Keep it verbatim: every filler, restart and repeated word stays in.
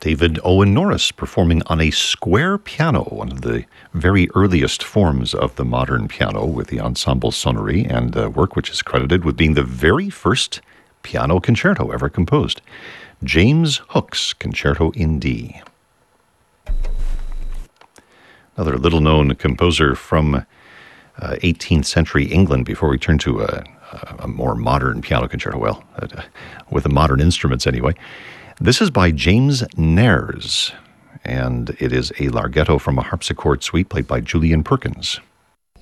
David Owen Norris performing on a square piano, one of the very earliest forms of the modern piano, with the ensemble sonnerie, and uh, work which is credited with being the very first piano concerto ever composed. James Hook's Concerto in D. Another little-known composer from uh, eighteenth century England, before we turn to a, a more modern piano concerto, well, uh, with the modern instruments anyway. This is by James Nares, and it is a larghetto from a harpsichord suite played by Julian Perkins.